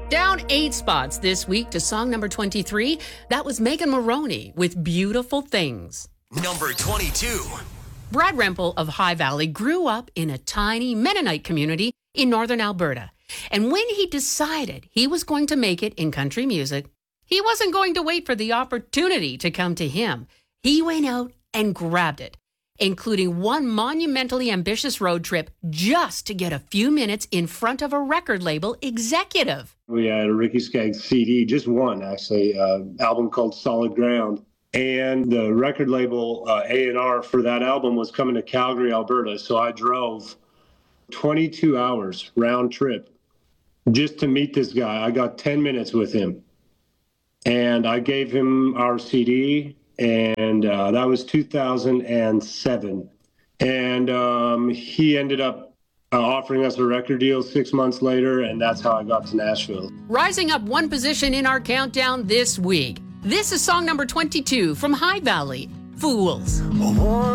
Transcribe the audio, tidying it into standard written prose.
Down 8 spots this week to song number 23. That was Megan Moroney with Beautiful Things. Number 22. Brad Rempel of High Valley grew up in a tiny Mennonite community in northern Alberta. And when he decided he was going to make it in country music, he wasn't going to wait for the opportunity to come to him. He went out and grabbed it, including one monumentally ambitious road trip just to get a few minutes in front of a record label executive. We had a Ricky Skaggs CD, just one actually, album called Solid Ground. And the record label A&R for that album was coming to Calgary, Alberta. So I drove 22 hours round trip just to meet this guy. I got 10 minutes with him. And I gave him our CD, and that was 2007. And he ended up offering us a record deal 6 months later, and that's how I got to Nashville. Rising up one position in our countdown this week. This is song number 22 from High Valley, Fools.